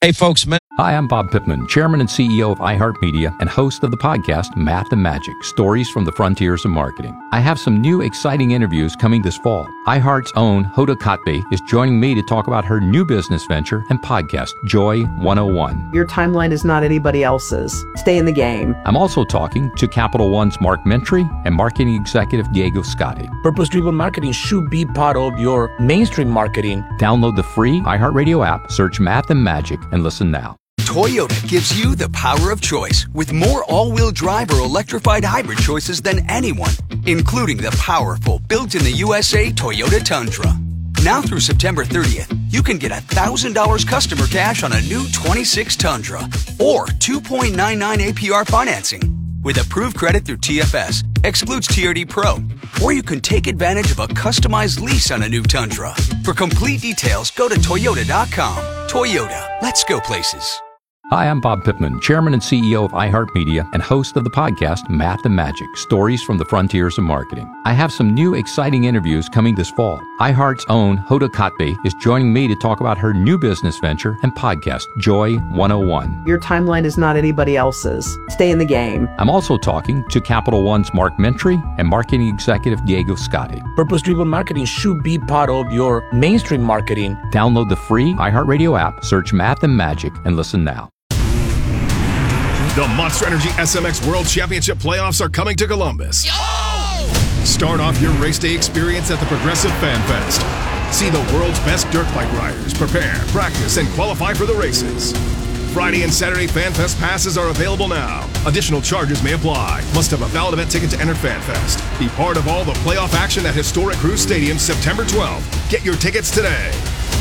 Hey, folks. Hi, I'm Bob Pittman, Chairman and CEO of iHeartMedia and host of the podcast Math and Magic, Stories from the Frontiers of Marketing. I have some new exciting interviews coming this fall. iHeart's own Hoda Kotb is joining me to talk about her new business venture and podcast, Joy 101. Your timeline is not anybody else's. Stay in the game. I'm also talking to Capital One's Mark Mentry and marketing executive Diego Scotti. Purpose-driven marketing should be part of your mainstream marketing. Download the free iHeartRadio app, search Math and Magic, and listen now. Toyota gives you the power of choice with more all-wheel drive or electrified hybrid choices than anyone, including the powerful built-in-the-USA Toyota Tundra. Now through September 30th, you can get $1,000 customer cash on a new 26 Tundra or 2.99 APR financing with approved credit through TFS, excludes TRD Pro, or you can take advantage of a customized lease on a new Tundra. For complete details, go to Toyota.com. Toyota, let's go places. Hi, I'm Bob Pittman, Chairman and CEO of iHeartMedia and host of the podcast Math and Magic, Stories from the Frontiers of Marketing. I have some new exciting interviews coming this fall. iHeart's own Hoda Kotb is joining me to talk about her new business venture and podcast, Joy 101. Your timeline is not anybody else's. Stay in the game. I'm also talking to Capital One's Mark Mentry and marketing executive Diego Scotti. Purpose-driven marketing should be part of your mainstream marketing. Download the free iHeartRadio app, search Math and Magic, and listen now. The Monster Energy SMX World Championship playoffs are coming to Columbus. Start off your race day experience at the Progressive Fan Fest. See the world's best dirt bike riders prepare, practice, and qualify for the races. Friday and Saturday Fan Fest passes are available now. Additional charges may apply. Must have a valid event ticket to enter Fan Fest. Be part of all the playoff action at Historic Cruise Stadium September 12th. Get your tickets today.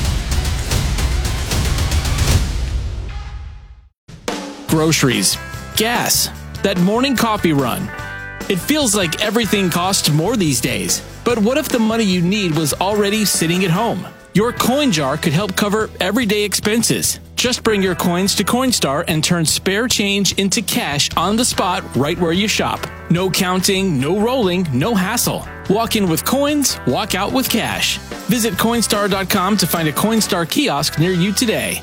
Groceries, gas, that morning coffee run. It feels like everything costs more these days. But what if the money you need was already sitting at home? Your coin jar could help cover everyday expenses. Just bring your coins to Coinstar and turn spare change into cash on the spot right where you shop. No counting, no rolling, no hassle. Walk in with coins, walk out with cash. Visit Coinstar.com to find a Coinstar kiosk near you today.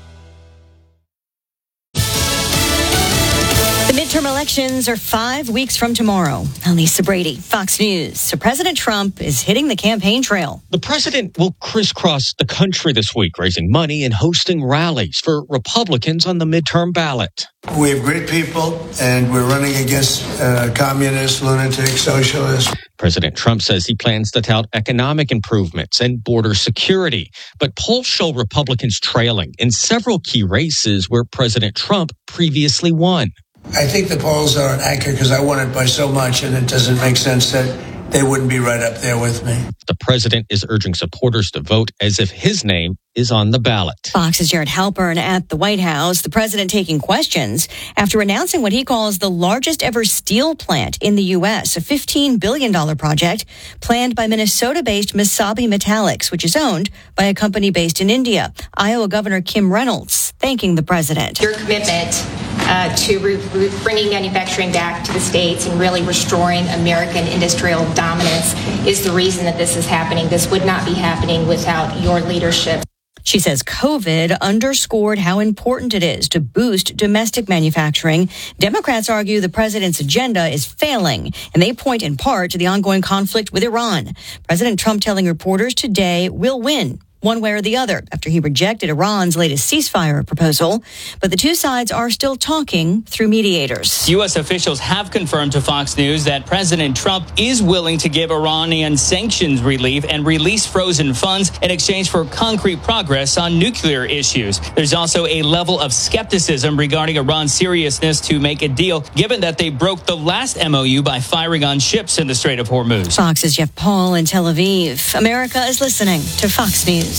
The midterm elections are 5 weeks from tomorrow. I'm Lisa Brady, Fox News. So President Trump is hitting the campaign trail. The president will crisscross the country this week, raising money and hosting rallies for Republicans on the midterm ballot. We have great people, and we're running against communists, lunatics, socialists. President Trump says he plans to tout economic improvements and border security. But polls show Republicans trailing in several key races where President Trump previously won. I think the polls are accurate because I won it by so much, and it doesn't make sense that they wouldn't be right up there with me. The president is urging supporters to vote as if his name is on the ballot. Fox's Jared Halpern at the White House, the president taking questions after announcing what he calls the largest ever steel plant in the U.S., a $15 billion project planned by Minnesota-based Mesabi Metallics, which is owned by a company based in India. Iowa Governor Kim Reynolds thanking the president. Your commitment to bringing manufacturing back to the states and really restoring American industrial dominance is the reason that this is happening. This would not be happening without your leadership. She says COVID underscored how important it is to boost domestic manufacturing. Democrats argue the president's agenda is failing, and they point in part to the ongoing conflict with Iran. President Trump telling reporters today we'll win one way or the other after he rejected Iran's latest ceasefire proposal. But the two sides are still talking through mediators. U.S. officials have confirmed to Fox News that President Trump is willing to give Iranian sanctions relief and release frozen funds in exchange for concrete progress on nuclear issues. There's also a level of skepticism regarding Iran's seriousness to make a deal, given that they broke the last MOU by firing on ships in the Strait of Hormuz. Fox's Jeff Paul in Tel Aviv. America is listening to Fox News.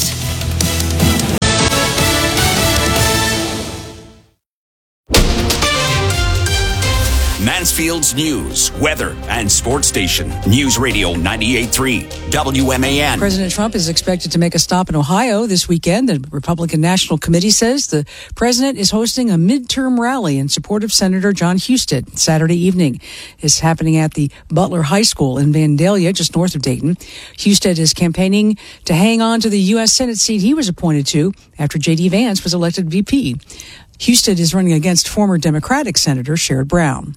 Mansfield's news, weather, and sports station. News Radio 98.3 WMAN. President Trump is expected to make a stop in Ohio this weekend. The Republican National Committee says the president is hosting a midterm rally in support of Senator John Husted Saturday evening. It's happening at the Butler High School in Vandalia, just north of Dayton. Husted is campaigning to hang on to the U.S. Senate seat he was appointed to after J.D. Vance was elected VP. Husted is running against former Democratic Senator Sherrod Brown.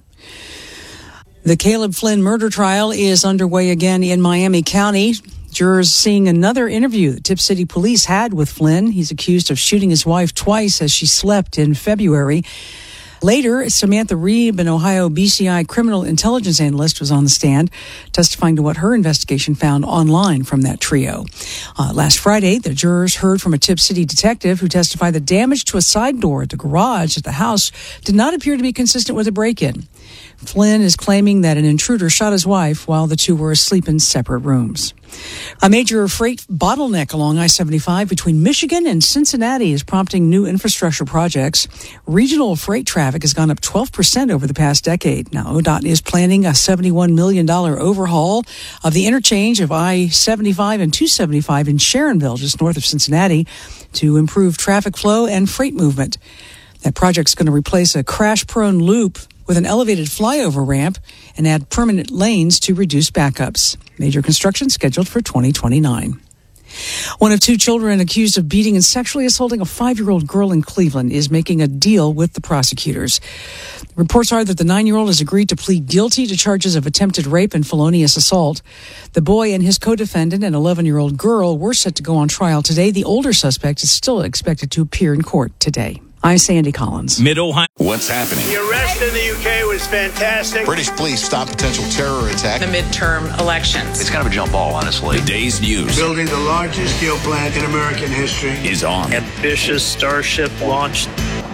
The Caleb Flynn murder trial is underway again in Miami County. Jurors seeing another interview that Tip City Police had with Flynn. He's accused of shooting his wife twice as she slept in February. Later, Samantha Reeb, an Ohio BCI criminal intelligence analyst, was on the stand, testifying to what her investigation found online from that trio. Last Friday, the jurors heard from a Tip City detective who testified that damage to a side door at the garage at the house did not appear to be consistent with a break-in. Flynn is claiming that an intruder shot his wife while the two were asleep in separate rooms. A major freight bottleneck along I-75 between Michigan and Cincinnati is prompting new infrastructure projects. Regional freight traffic has gone up 12% over the past decade. Now, ODOT is planning a $71 million overhaul of the interchange of I-75 and 275 in Sharonville, just north of Cincinnati, to improve traffic flow and freight movement. That project's going to replace a crash-prone loop with an elevated flyover ramp and add permanent lanes to reduce backups. Major construction scheduled for 2029. One of two children accused of beating and sexually assaulting a 5-year-old girl in Cleveland is making a deal with the prosecutors. Reports are that the 9-year-old has agreed to plead guilty to charges of attempted rape and felonious assault. The boy and his co-defendant, an 11-year-old girl, were set to go on trial today. The older suspect is still expected to appear in court today. I'm Sandy Collins. Mid-Ohio. What's happening? The arrest in the UK was fantastic. British police stop potential terror attack. The midterm elections. It's kind of a jump ball, honestly. The day's news. Building the largest steel plant in American history is on. Ambitious Starship launched.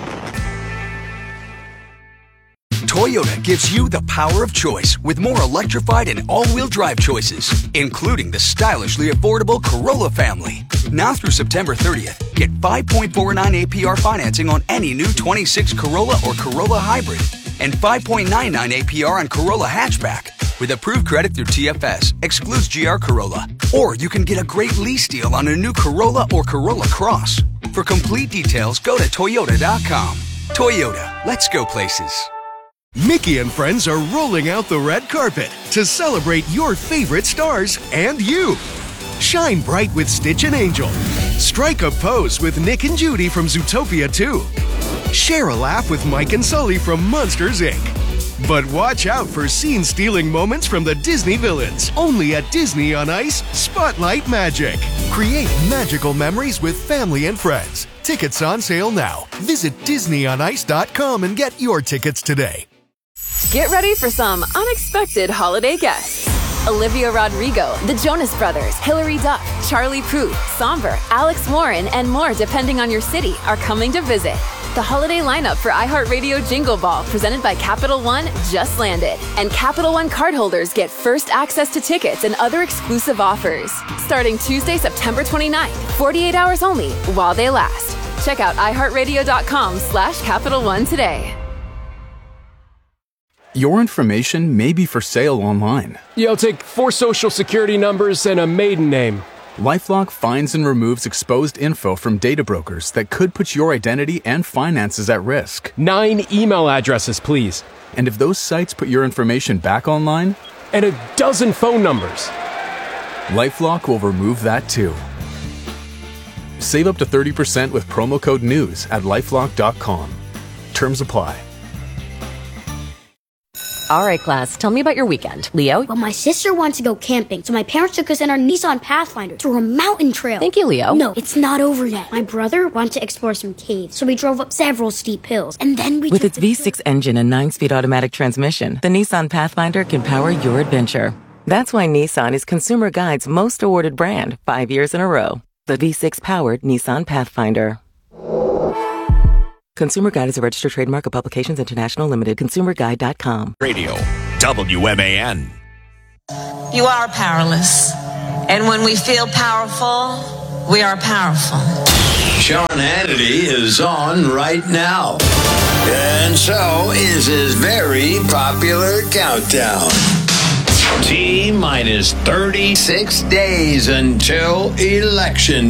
Toyota gives you the power of choice with more electrified and all-wheel drive choices, including the stylishly affordable Corolla family. Now through September 30th, get 5.49 APR financing on any new 26 Corolla or Corolla Hybrid and 5.99 APR on Corolla Hatchback. With approved credit through TFS, excludes GR Corolla. Or you can get a great lease deal on a new Corolla or Corolla Cross. For complete details, go to Toyota.com. Toyota, let's go places. Mickey and friends are rolling out the red carpet to celebrate your favorite stars and you. Shine bright with Stitch and Angel. Strike a pose with Nick and Judy from Zootopia 2. Share a laugh with Mike and Sully from Monsters, Inc. But watch out for scene-stealing moments from the Disney villains. Only at Disney on Ice Spotlight Magic. Create magical memories with family and friends. Tickets on sale now. Visit DisneyOnIce.com and get your tickets today. Get ready for some unexpected holiday guests. Olivia Rodrigo, the Jonas Brothers, Hilary Duff, Charlie Puth, Somber, Alex Warren, and more depending on your city are coming to visit. The holiday lineup for iHeartRadio Jingle Ball presented by Capital One just landed. And Capital One cardholders get first access to tickets and other exclusive offers. Starting Tuesday, September 29th, 48 hours only while they last. Check out iHeartRadio.com/Capital One today. Your information may be for sale online. Yeah, I'll take 4 social security numbers and a maiden name. LifeLock finds and removes exposed info from data brokers that could put your identity and finances at risk. 9 email addresses, please. And if those sites put your information back online? And a dozen phone numbers. LifeLock will remove that too. Save up to 30% with promo code NEWS at LifeLock.com. Terms apply. All right, class, tell me about your weekend. Leo? Well, my sister wants to go camping, so my parents took us in our Nissan Pathfinder through a mountain trail. Thank you, Leo. No, it's not over yet. My brother wanted to explore some caves, so we drove up several steep hills, and then we With its V6 engine and 9-speed automatic transmission, the Nissan Pathfinder can power your adventure. That's why Nissan is Consumer Guide's most awarded brand 5 years in a row. The V6-powered Nissan Pathfinder. Consumer Guide is a registered trademark of Publications International Limited. ConsumerGuide.com. Radio WMAN. You are powerless. And when we feel powerful, we are powerful. Sean Hannity is on right now. And so is his very popular countdown. T-minus 36 days until Election